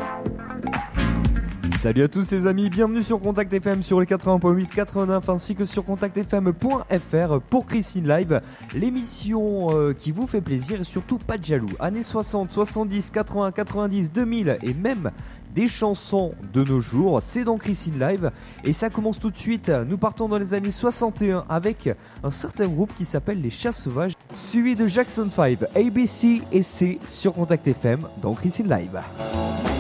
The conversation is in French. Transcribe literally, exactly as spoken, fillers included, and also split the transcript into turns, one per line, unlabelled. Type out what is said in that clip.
Salut à tous les amis, bienvenue sur Contact F M sur les quatre-vingts point huit, quatre-vingt-neuf ainsi que sur contact f m point f r pour Christine Live, l'émission euh, qui vous fait plaisir et surtout pas de jaloux. Années soixante, soixante-dix, quatre-vingts, quatre-vingt-dix, deux mille et même des chansons de nos jours, c'est dans Christine Live et ça commence tout de suite. Nous partons dans les années soixante et un avec un certain groupe qui s'appelle les Chats Sauvages, suivi de Jackson five, A B C et C sur Contact F M dans Christine Live.